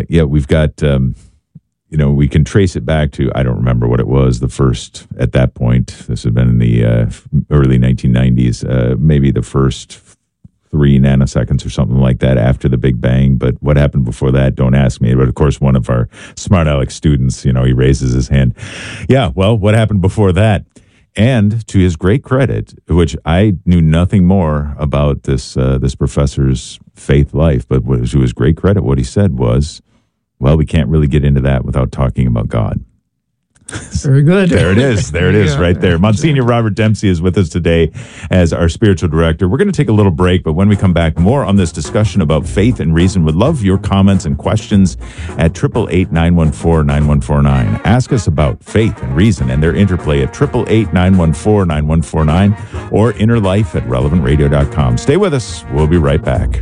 we've got, we can trace it back to, I don't remember what it was, the first, at that point, this had been in the early 1990s, maybe the first 3 nanoseconds or something like that after the Big Bang. But what happened before that, don't ask me. But of course, one of our Smart Alex students, he raises his hand. Yeah, well, what happened before that? And to his great credit, which I knew nothing more about this professor's faith life, but to his great credit, what he said was, well, we can't really get into that without talking about God. Very good. There it is. There it is right there. Monsignor Robert Dempsey is with us today as our spiritual director. We're going to take a little break, but when we come back, more on this discussion about faith and reason. Would love your comments and questions at 888-914-9149. Ask us about faith and reason and their interplay at 888-914-9149 or innerlife@relevantradio.com. Stay with us. We'll be right back.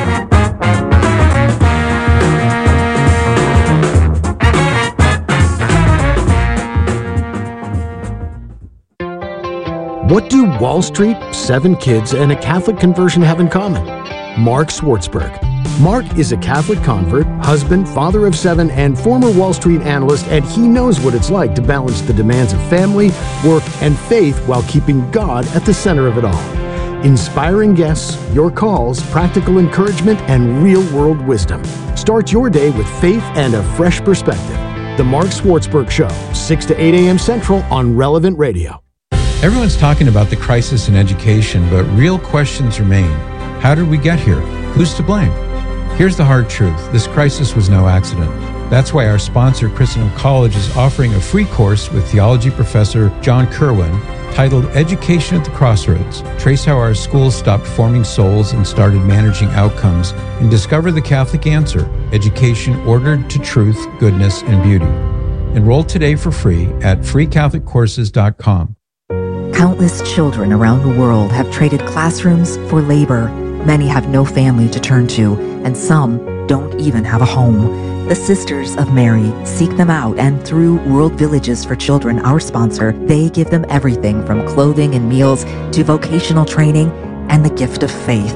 What do Wall Street, 7 kids, and a Catholic conversion have in common? Mark Swartzberg. Mark is a Catholic convert, husband, father of 7, and former Wall Street analyst, and he knows what it's like to balance the demands of family, work, and faith while keeping God at the center of it all. Inspiring guests, your calls, practical encouragement, and real-world wisdom. Start your day with faith and a fresh perspective. The Mark Swartzberg Show, 6 to 8 a.m. Central on Relevant Radio. Everyone's talking about the crisis in education, but real questions remain. How did we get here? Who's to blame? Here's the hard truth. This crisis was no accident. That's why our sponsor, Christendom College, is offering a free course with theology professor John Kerwin titled Education at the Crossroads. Trace how our schools stopped forming souls and started managing outcomes, and discover the Catholic answer, education ordered to truth, goodness, and beauty. Enroll today for free at freecatholiccourses.com. Countless children around the world have traded classrooms for labor. Many have no family to turn to, and some don't even have a home. The Sisters of Mary seek them out, and through World Villages for Children, our sponsor, they give them everything from clothing and meals to vocational training and the gift of faith.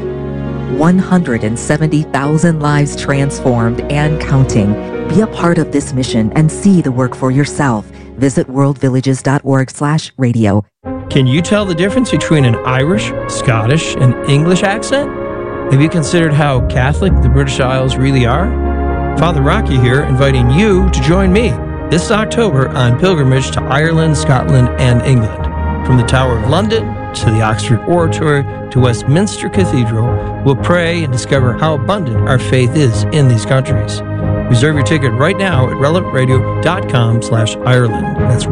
170,000 lives transformed and counting. Be a part of this mission and see the work for yourself. Visit worldvillages.org/radio. Can you tell the difference between an Irish, Scottish, and English accent? Have you considered how Catholic the British Isles really are? Father Rocky here, inviting you to join me this October on pilgrimage to Ireland, Scotland, and England. From the Tower of London to the Oxford Oratory to Westminster Cathedral, we'll pray and discover how abundant our faith is in these countries. Reserve your ticket right now at relevantradio.com/Ireland. That's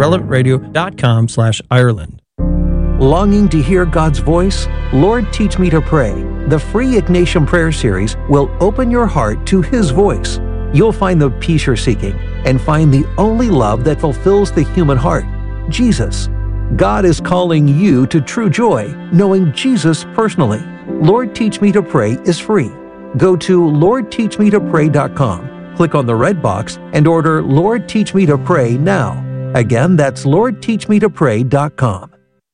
relevantradio.com/Ireland. Longing to hear God's voice? Lord, Teach Me to Pray. The free Ignatian Prayer Series will open your heart to His voice. You'll find the peace you're seeking and find the only love that fulfills the human heart, Jesus. God is calling you to true joy, knowing Jesus personally. Lord, Teach Me to Pray is free. Go to LordTeachMeToPray.com, click on the red box, and order Lord, Teach Me to Pray now. Again, that's LordTeachMeToPray.com.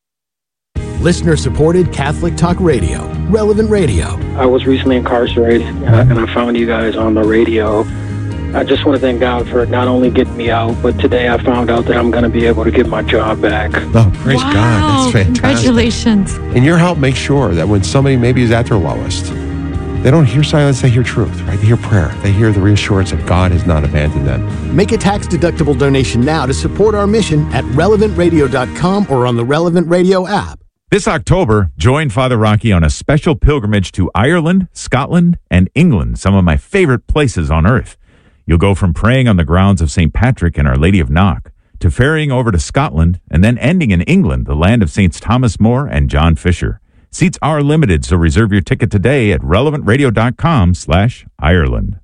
Listener-supported Catholic Talk Radio, Relevant Radio. I was recently incarcerated, and I found you guys on the radio. I just want to thank God for not only getting me out, but today I found out that I'm going to be able to get my job back. Oh, praise God. That's fantastic. Congratulations. And your help makes sure that when somebody maybe is at their lowest, they don't hear silence, they hear truth, right? They hear prayer. They hear the reassurance that God has not abandoned them. Make a tax-deductible donation now to support our mission at relevantradio.com or on the Relevant Radio app. This October, join Father Rocky on a special pilgrimage to Ireland, Scotland, and England, some of my favorite places on earth. You'll go from praying on the grounds of St. Patrick and Our Lady of Knock to ferrying over to Scotland and then ending in England, the land of Saints Thomas More and John Fisher. Seats are limited, so reserve your ticket today at relevantradio.com/Ireland.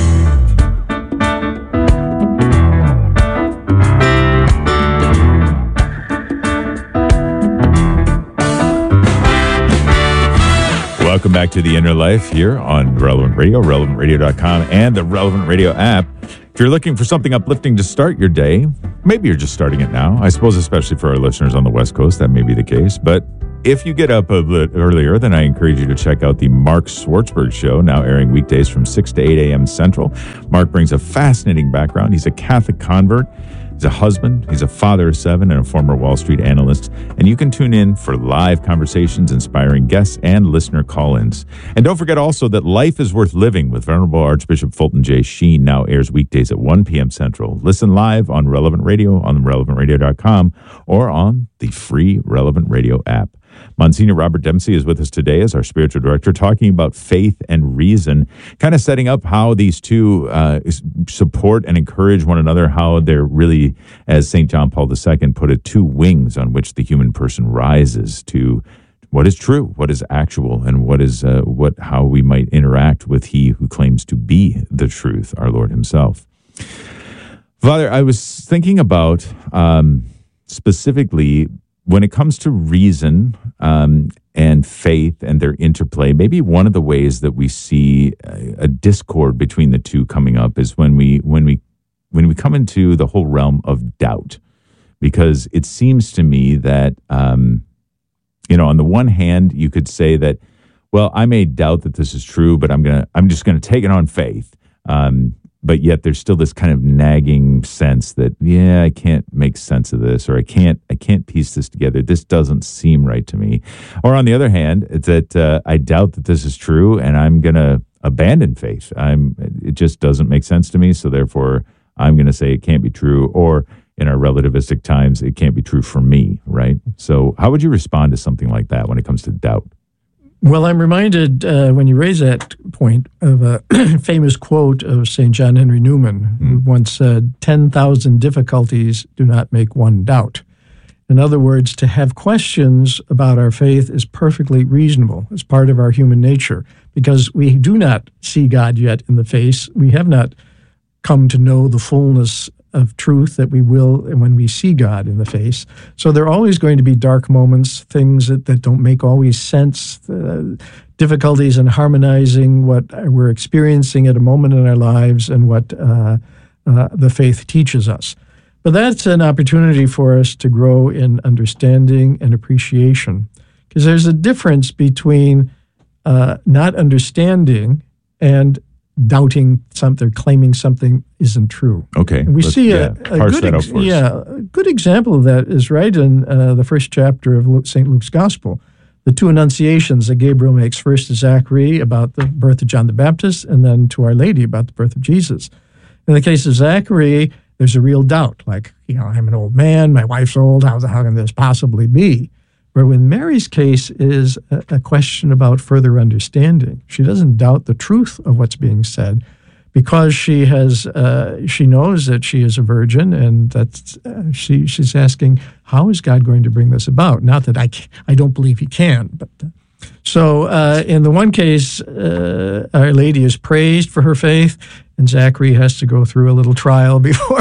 Welcome back to The Inner Life here on Relevant Radio, relevantradio.com, and the Relevant Radio app. If you're looking for something uplifting to start your day, maybe you're just starting it now. I suppose especially for our listeners on the West Coast, that may be the case. But if you get up a bit earlier, then I encourage you to check out the Mark Schwartzberg Show, now airing weekdays from 6 to 8 a.m. Central. Mark brings a fascinating background. He's a Catholic convert. He's a husband, he's a father of 7, and a former Wall Street analyst. And you can tune in for live conversations, inspiring guests, and listener call-ins. And don't forget also that Life is Worth Living with Venerable Archbishop Fulton J. Sheen now airs weekdays at 1 p.m. Central. Listen live on Relevant Radio, on relevantradio.com, or on the free Relevant Radio app. Monsignor Robert Dempsey is with us today as our spiritual director, talking about faith and reason, kind of setting up how these two support and encourage one another, how they're really, as St. John Paul II put it, two wings on which the human person rises to what is true, what is actual, and what is how we might interact with he who claims to be the truth, our Lord himself. Father, I was thinking about specifically when it comes to reason and faith and their interplay, maybe one of the ways that we see a discord between the two coming up is when we come into the whole realm of doubt, because it seems to me that on the one hand you could say that, well, I may doubt that this is true, but I'm just gonna take it on faith. But yet there's still this kind of nagging sense that, yeah, I can't make sense of this, or I can't piece this together. This doesn't seem right to me. Or on the other hand, it's that I doubt that this is true, and I'm going to abandon faith. It just doesn't make sense to me, so therefore I'm going to say it can't be true. Or in our relativistic times, it can't be true for me, right? So how would you respond to something like that when it comes to doubt? Well, I'm reminded when you raise that point of a famous quote of St. John Henry Newman, who once said, 10,000 difficulties do not make one doubt. In other words, to have questions about our faith is perfectly reasonable. It's part of our human nature, because we do not see God yet in the face. We have not come to know the fullness of truth that we will when we see God in the face. So there are always going to be dark moments, things that don't make always sense, difficulties in harmonizing what we're experiencing at a moment in our lives and what the faith teaches us. But that's an opportunity for us to grow in understanding and appreciation, because there's a difference between not understanding and doubting something, claiming something isn't true. Okay. And we see a good example of that is right in the first chapter of St. Luke's Gospel. The two annunciations that Gabriel makes, first to Zachary about the birth of John the Baptist, and then to Our Lady about the birth of Jesus. In the case of Zachary, there's a real doubt, like, I'm an old man, my wife's old, how can this possibly be? Where in Mary's case is a question about further understanding. She doesn't doubt the truth of what's being said, because she knows that she is a virgin, and that she's asking, how is God going to bring this about? Not that I don't believe he can, but so in the one case, Our Lady is praised for her faith, and Zachary has to go through a little trial before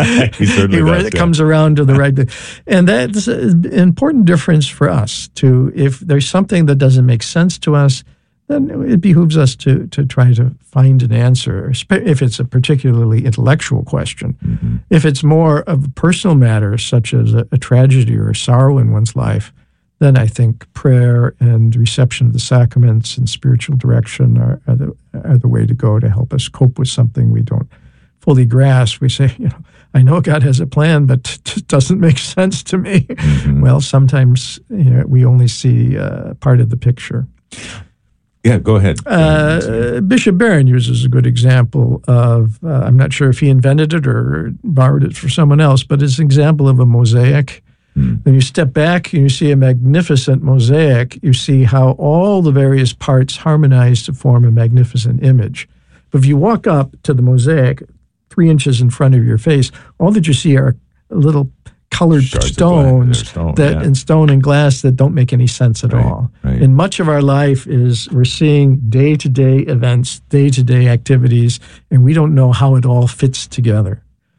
he comes around to the right. And that's an important difference for us, too. If there's something that doesn't make sense to us, then it behooves us to try to find an answer, if it's a particularly intellectual question. Mm-hmm. If it's more of a personal matter, such as a tragedy or a sorrow in one's life, then I think prayer and reception of the sacraments and spiritual direction are the way to go to help us cope with something we don't fully grasp. We say, I know God has a plan, but it doesn't make sense to me. Mm-hmm. Well, sometimes we only see part of the picture. Yeah, go ahead. Bishop Barron uses a good example of, I'm not sure if he invented it or borrowed it from someone else, but it's an example of a mosaic. When you step back and you see a magnificent mosaic, you see how all the various parts harmonize to form a magnificent image. But if you walk up to the mosaic 3 inches in front of your face, all that you see are little colored stones and stone and glass that don't make any sense at all. Right. And much of our life is we're seeing day-to-day events, day-to-day activities, and we don't know how it all fits together.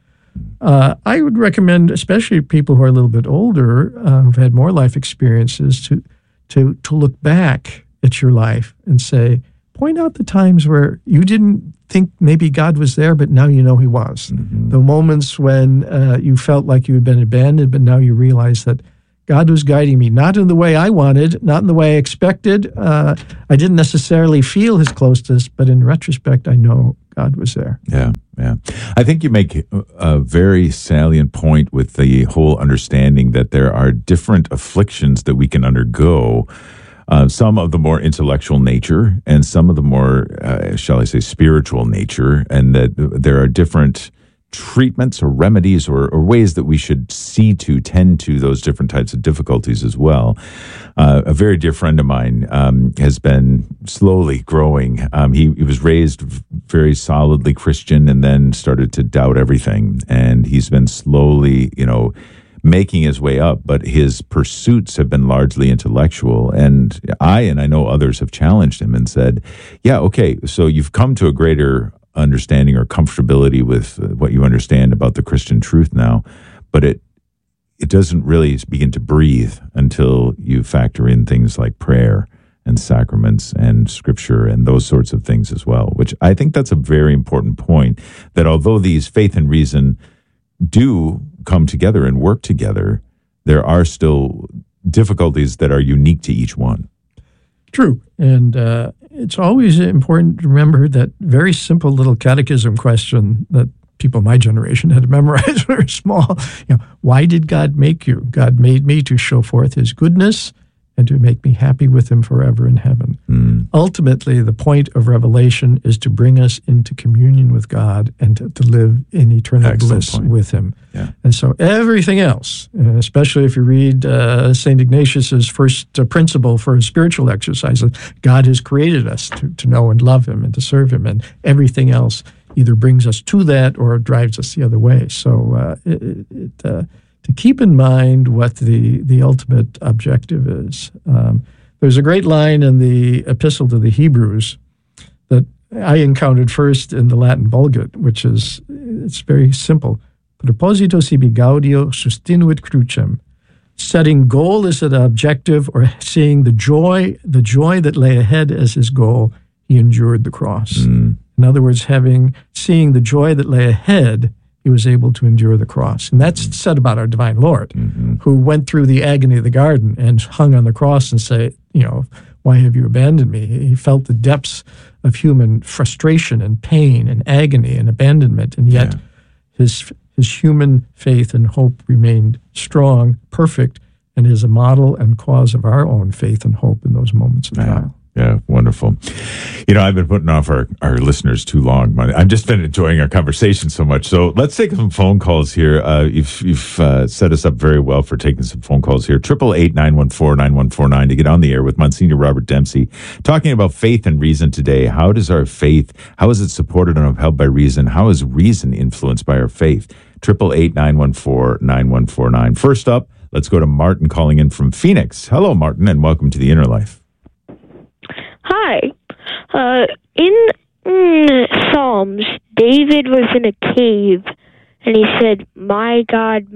I would recommend, especially people who are a little bit older, who've had more life experiences, to look back at your life and say, point out the times where you didn't think maybe God was there, but now you know he was. Mm-hmm. The moments when you felt like you had been abandoned, but now you realize that God was guiding me, not in the way I wanted, not in the way I expected. I didn't necessarily feel his closeness, but in retrospect, I know God was there. Yeah. I think you make a very salient point with the whole understanding that there are different afflictions that we can undergo, some of the more intellectual nature and some of the more, shall I say, spiritual nature, and that there are different treatments or remedies or ways that we should tend to those different types of difficulties as well. A very dear friend of mine has been slowly growing. He was raised very solidly Christian and then started to doubt everything. And he's been slowly, making his way up, but his pursuits have been largely intellectual. And I know others have challenged him and said, yeah, okay, so you've come to a greater understanding or comfortability with what you understand about the Christian truth now, but it doesn't really begin to breathe until you factor in things like prayer and sacraments and scripture and those sorts of things as well, which I think that's a very important point, that although these faith and reason do come together and work together, there are still difficulties that are unique to each one. True. And it's always important to remember that very simple little catechism question that people my generation had to memorize when they were small. Why did God make you? God made me to show forth his goodness and to make me happy with him forever in heaven. Ultimately, the point of revelation is to bring us into communion with God and to live in eternal bliss with him. Yeah. And so everything else, especially if you read St. Ignatius's first principle for spiritual exercises, God has created us to know and love him and to serve him, and everything else either brings us to that or drives us the other way. So to keep in mind what the ultimate objective is. There's a great line in the Epistle to the Hebrews that I encountered first in the Latin Vulgate, which it's very simple. Proposito sibi gaudio sustinuit crucem. Setting goal as an objective, or seeing the joy that lay ahead as his goal, he endured the cross. In other words, seeing the joy that lay ahead, he was able to endure the cross. And that's said about our divine Lord, who went through the agony of the garden and hung on the cross and say, why have you abandoned me? He felt the depths of human frustration and pain and agony and abandonment, and yet his human faith and hope remained strong, perfect, and is a model and cause of our own faith and hope in those moments of trial. Yeah, wonderful. I've been putting off our listeners too long. I've just been enjoying our conversation so much. So let's take some phone calls here. You've set us up very well for taking some phone calls here. 888-914-9149 to get on the air with Monsignor Robert Dempsey, talking about faith and reason today. How is our faith, how is it supported and upheld by reason? How is reason influenced by our faith? 888-914-9149. First up, let's go to Martin calling in from Phoenix. Hello, Martin, and welcome to the Inner Life. Hi. In Psalms, David was in a cave, and he said, my God,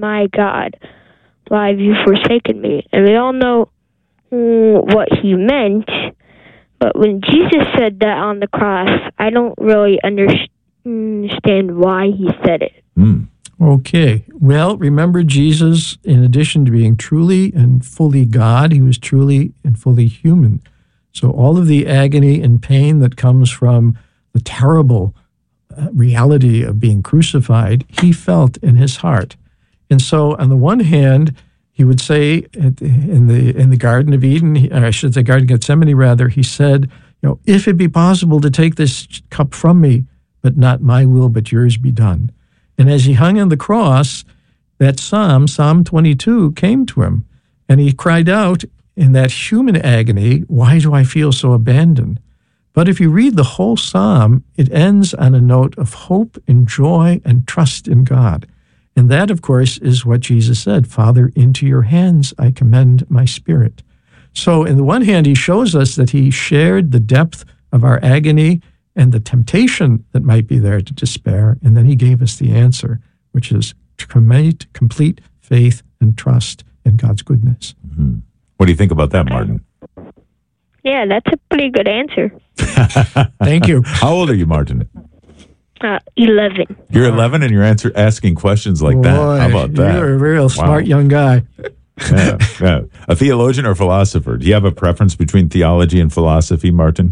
why have you forsaken me? And we all know what he meant, but when Jesus said that on the cross, I don't really understand why he said it. Okay. Well, remember, Jesus, in addition to being truly and fully God, he was truly and fully human. So all of the agony and pain that comes from the terrible reality of being crucified, he felt in his heart. And so on the one hand, he would say in the Garden of Eden, or I should say Garden of Gethsemane rather, he said, if it be possible to take this cup from me, but not my will, but yours be done. And as he hung on the cross, that Psalm 22, came to him, and he cried out, in that human agony, why do I feel so abandoned? But if you read the whole psalm, it ends on a note of hope and joy and trust in God. And that, of course, is what Jesus said, Father, into your hands I commend my spirit. So in the one hand, he shows us that he shared the depth of our agony and the temptation that might be there to despair. And then he gave us the answer, which is complete faith and trust in God's goodness. What do you think about that, Martin? Yeah, that's a pretty good answer. Thank you. How old are you, Martin? 11. You're 11 and you're asking questions like that? How about that? You're a real smart young guy. Yeah. A theologian or philosopher? Do you have a preference between theology and philosophy, Martin?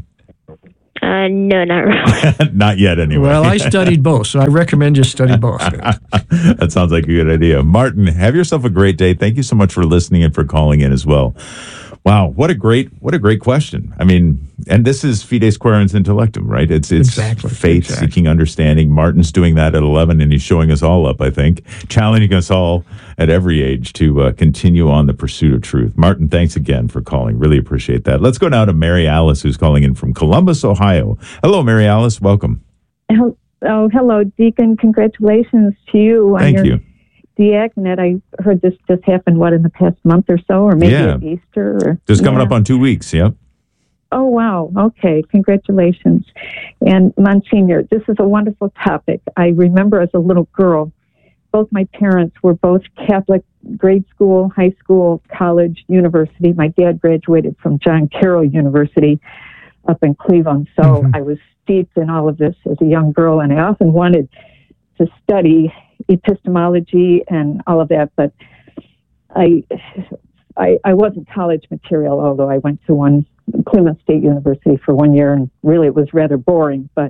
No, not really. Not yet, anyway. Well, I studied both, so I recommend you study both. That sounds like a good idea. Martin, have yourself a great day. Thank you so much for listening and for calling in as well. Wow, what a great question. I mean, and this is Fides Quaerens Intellectum, right? It's exactly, faith seeking understanding. Martin's doing that at 11, and he's showing us all up, I think, challenging us all at every age to continue on the pursuit of truth. Martin, thanks again for calling. Really appreciate that. Let's go now to Mary Alice, who's calling in from Columbus, Ohio. Hello, Mary Alice. Welcome. Oh, hello, Deacon. Congratulations to you. Thank you. Diaconate. I heard this just happened, in the past month or so, or maybe at Easter? Or, just coming up on 2 weeks, yep. Oh, wow. Okay. Congratulations. And Monsignor, this is a wonderful topic. I remember as a little girl, both my parents were both Catholic, grade school, high school, college, university. My dad graduated from John Carroll University up in Cleveland. So I was steeped in all of this as a young girl, and I often wanted to study epistemology and all of that, but I wasn't college material, although I went to Cleveland State University for 1 year, and really it was rather boring. But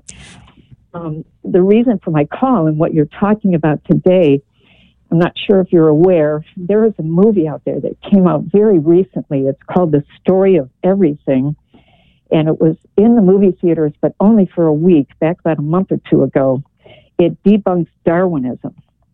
the reason for my call and what you're talking about today, I'm not sure if you're aware, there is a movie out there that came out very recently. It's called The Story of Everything, and it was in the movie theaters, but only for a week, back about a month or two ago. It debunks Darwinism.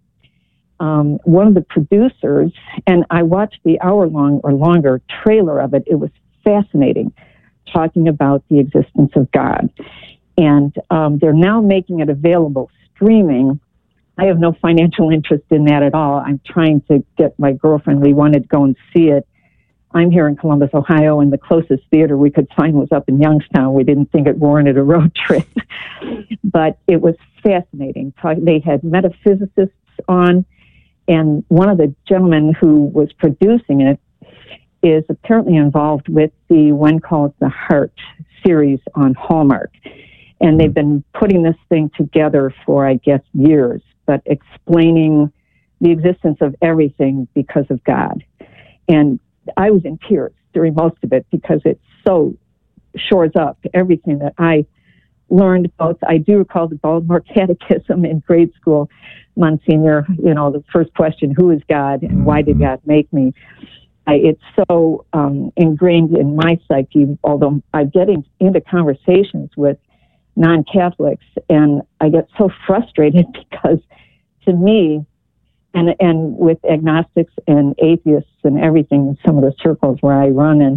One of the producers, and I watched the hour-long or longer trailer of it. It was fascinating, talking about the existence of God. And they're now making it available streaming. I have no financial interest in that at all. I'm trying to get my girlfriend. We wanted to go and see it. I'm here in Columbus, Ohio, and the closest theater we could find was up in Youngstown. We didn't think it warranted a road trip. But it was fascinating. They had metaphysicists on, and one of the gentlemen who was producing it is apparently involved with the When Calls the Heart series on Hallmark. And they've been putting this thing together for, I guess, years, but explaining the existence of everything because of God. And I was in tears during most of it because it so shores up everything that I learned. Both, I do recall the Baltimore Catechism in grade school, Monsignor, the first question, who is God and why did God make me? It's so ingrained in my psyche, although I'm getting into conversations with non-Catholics, and I get so frustrated because to me, and with agnostics and atheists and everything in some of the circles where I run, and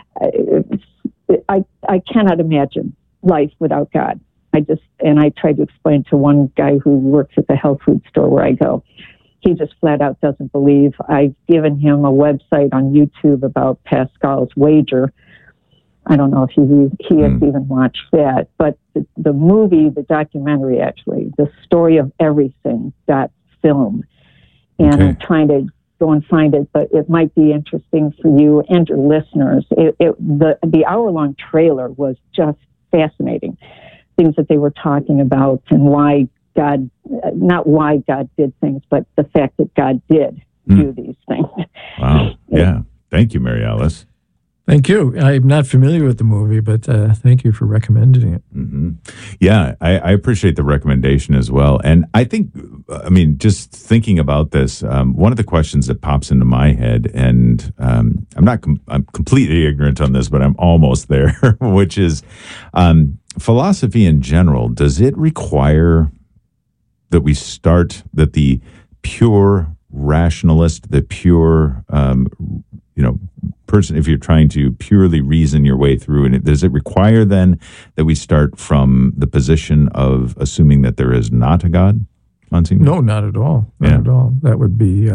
I cannot imagine life without God. I tried to explain to one guy who works at the health food store where I go. He just flat out doesn't believe. I've given him a website on YouTube about Pascal's Wager. I don't know if he has even watched that, but the movie, the documentary, actually, The Story of Everything, .film. And I'm trying to go and find it, but it might be interesting for you and your listeners. The hour-long trailer was just fascinating. Things that they were talking about and why God, not why God did things, but the fact that God did do these things. Wow. Yeah. Thank you, Mary Alice. Thank you. I'm not familiar with the movie, but thank you for recommending it. Mm-hmm. Yeah, I appreciate the recommendation as well. And I think, just thinking about this, one of the questions that pops into my head, and I'm completely ignorant on this, but I'm almost there, which is philosophy in general. Does it require that that the pure rationalist, the pure, person, if you're trying to purely reason your way through, and does it require then that we start from the position of assuming that there is not a God, Monsignor? No, not at all. Not at all. That would be,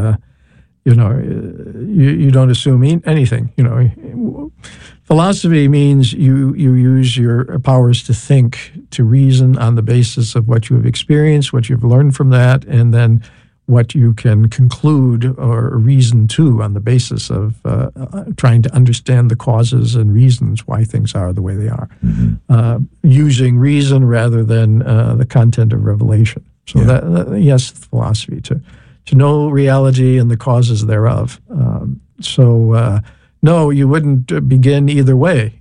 you don't assume anything. Philosophy means you use your powers to think, to reason on the basis of what you have experienced, what you've learned from that, and then what you can conclude or reason to on the basis of trying to understand the causes and reasons why things are the way they are, using reason rather than the content of revelation. So yes, philosophy, to know reality and the causes thereof. So, no, you wouldn't begin either way.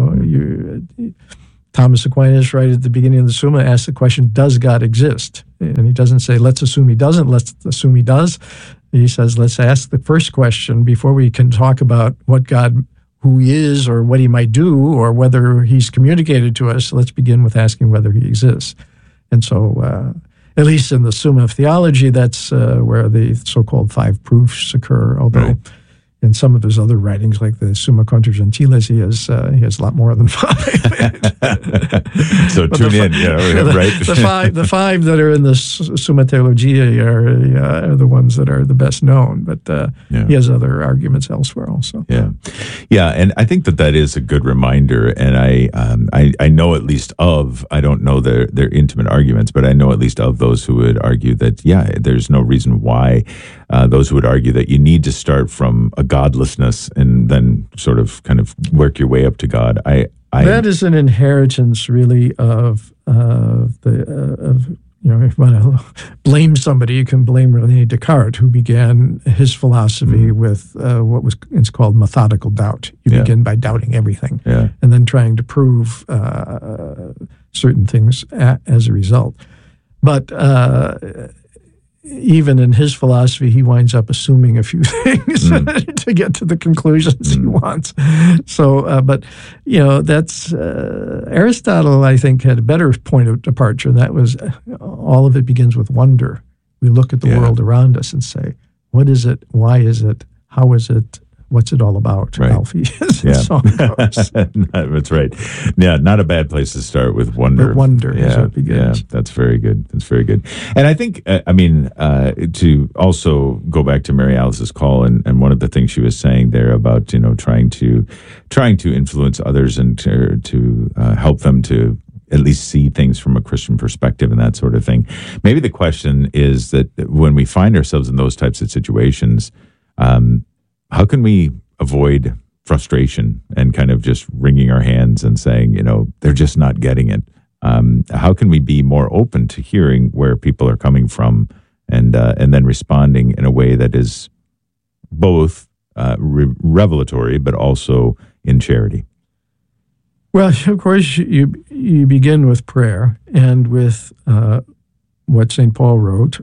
Thomas Aquinas, right at the beginning of the Summa, asks the question, does God exist? And he doesn't say, let's assume he doesn't, let's assume he does. He says, let's ask the first question before we can talk about what God, who he is, or what he might do, or whether he's communicated to us. Let's begin with asking whether he exists. And so, at least in the Summa of Theology, that's where the so-called 5 proofs occur, although in some of his other writings, like the Summa Contra Gentiles, he has a lot more than 5. So tune in, right? The five that are in the Summa Theologiae are the ones that are the best known, but he has other arguments elsewhere also. Yeah, and I think that is a good reminder, and I know at least of, I don't know their intimate arguments, but I know at least of those who would argue that, there's no reason why, those who would argue that you need to start from a godlessness and then sort of kind of work your way up to God. That is an inheritance, really, of if you want to blame somebody, you can blame René Descartes, who began his philosophy with it's called methodical doubt. You begin by doubting everything, and then trying to prove certain things as a result. But even in his philosophy, he winds up assuming a few things to get to the conclusions he wants. So, but that's Aristotle, I think, had a better point of departure, and that was all of it begins with wonder. We look at the world around us and say, what is it? Why is it? How is it? What's it all about, Alfie? Song goes. That's right. Yeah, not a bad place to start with wonder. But wonder is what begins. Yeah, that's very good. That's very good. And I think, to also go back to Mary Alice's call, and one of the things she was saying there about, trying to influence others and to help them to at least see things from a Christian perspective and that sort of thing. Maybe the question is that when we find ourselves in those types of situations, how can we avoid frustration and kind of just wringing our hands and saying, they're just not getting it? How can we be more open to hearing where people are coming from and then responding in a way that is both revelatory but also in charity? Well, of course, you begin with prayer and with what St. Paul wrote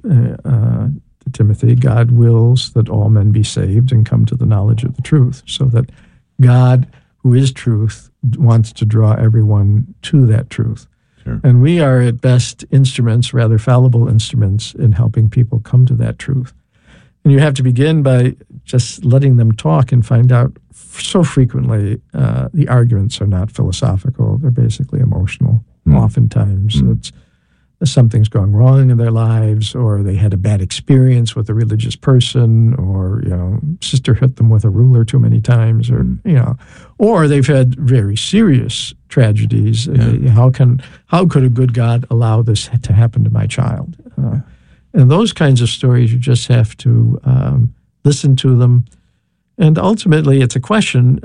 to Timothy, God wills that all men be saved and come to the knowledge of the truth, so that God, who is truth, wants to draw everyone to that truth. Sure. And we are at best instruments, rather fallible instruments, in helping people come to that truth. And you have to begin by just letting them talk and find out. So frequently, the arguments are not philosophical. They're basically emotional. Oftentimes, it's something's gone wrong in their lives, or they had a bad experience with a religious person, or, sister hit them with a ruler too many times, or they've had very serious tragedies. How could a good God allow this to happen to my child? And those kinds of stories, you just have to listen to them. And ultimately, it's a question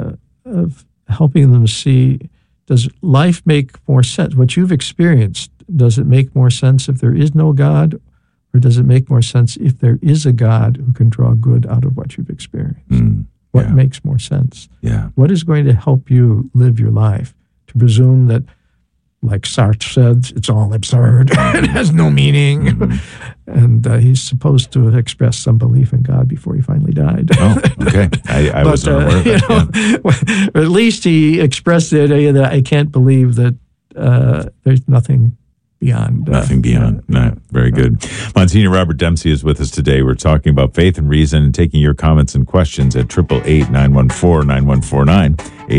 of helping them see, does life make more sense? What you've experienced, does it make more sense if there is no God? Or does it make more sense if there is a God who can draw good out of what you've experienced? What makes more sense? What is going to help you live your life? To presume that, like Sartre said, it's all absurd, it has no meaning. And he's supposed to have expressed some belief in God before he finally died. Oh, okay. I wasn't aware of that. At least he expressed the idea that I can't believe that there's nothing beyond. Nothing beyond. No, very good. Monsignor Robert Dempsey is with us today. We're talking about faith and reason and taking your comments and questions at 888-914-9149,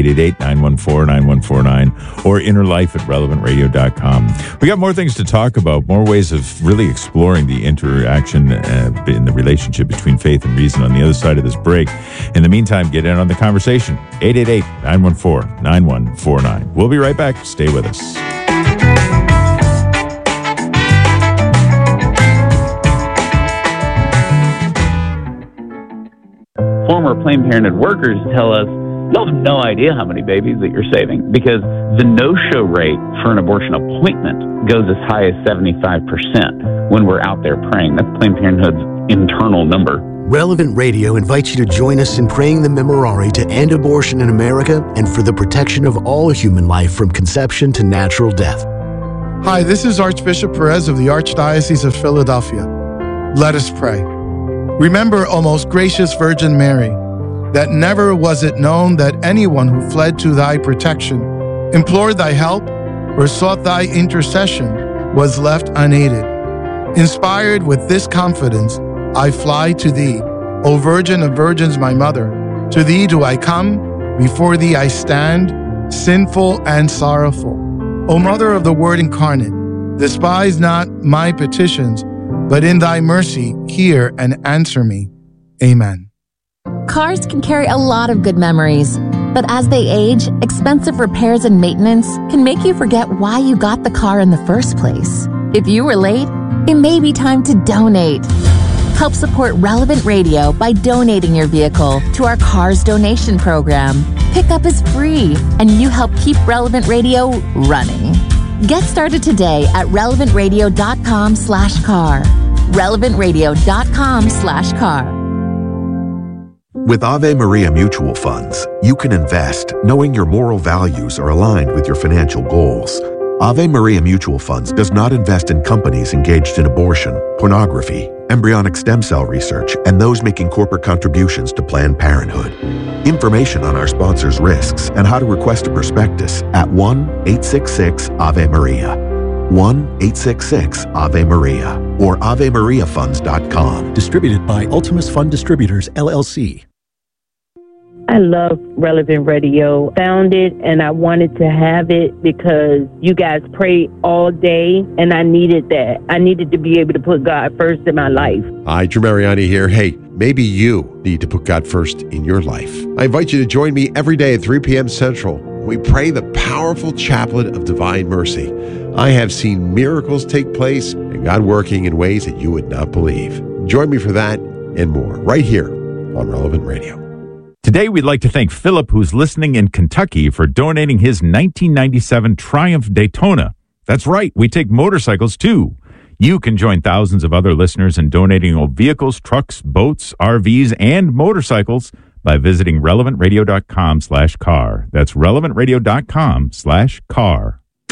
888-914-9149, or innerlife@relevantradio.com. We got more things to talk about, more ways of really exploring the interaction in the relationship between faith and reason on the other side of this break. In the meantime, get in on the conversation. 888-914-9149. We'll be right back. Stay with us. Former Planned Parenthood workers tell us you'll have no idea how many babies that you're saving, because the no-show rate for an abortion appointment goes as high as 75% when we're out there praying. That's Planned Parenthood's internal number. Relevant Radio invites you to join us in praying the Memorare to end abortion in America and for the protection of all human life from conception to natural death. Hi, this is Archbishop Perez of the Archdiocese of Philadelphia. Let us pray. Remember, O most gracious Virgin Mary, that never was it known that anyone who fled to thy protection, implored thy help, or sought thy intercession was left unaided. Inspired with this confidence, I fly to thee, O Virgin of Virgins, my mother. To thee do I come, before thee I stand, sinful and sorrowful. O Mother of the Word incarnate, despise not my petitions, but in thy mercy hear and answer me. Amen. Cars can carry a lot of good memories, but as they age, expensive repairs and maintenance can make you forget why you got the car in the first place. If you were late, it may be time to donate. Help support Relevant Radio by donating your vehicle to our Cars Donation Program. Pickup is free, and you help keep Relevant Radio running. Get started today at relevantradio.com/car. relevantradio.com/car. With Ave Maria Mutual Funds, you can invest knowing your moral values are aligned with your financial goals. Ave Maria Mutual Funds does not invest in companies engaged in abortion, pornography, embryonic stem cell research, and those making corporate contributions to Planned Parenthood. Information on our sponsors' risks and how to request a prospectus at 1-866-AVE-MARIA. 1-866-AVE-MARIA or AveMariaFunds.com. Distributed by Ultimus Fund Distributors, LLC. I love Relevant Radio. Found it and I wanted to have it because you guys pray all day and I needed that. I needed to be able to put God first in my life. Hi, Drew Mariani here. Hey, maybe you need to put God first in your life. I invite you to join me every day at 3 p.m. Central. We pray the powerful chaplet of divine mercy. I have seen miracles take place and God working in ways that you would not believe. Join me for that and more right here on Relevant Radio. Today, we'd like to thank Philip, who's listening in Kentucky, for donating his 1997 Triumph Daytona. That's right, we take motorcycles too. You can join thousands of other listeners in donating old vehicles, trucks, boats, RVs, and motorcycles by visiting relevantradio.com/car. That's relevantradio.com/car.